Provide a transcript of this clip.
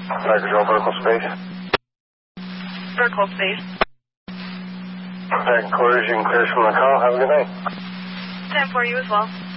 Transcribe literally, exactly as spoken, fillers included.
Flight control, vertical space. Vertical space. Flight quarters, you can clear us from the call. Have a good night. Time for you as well.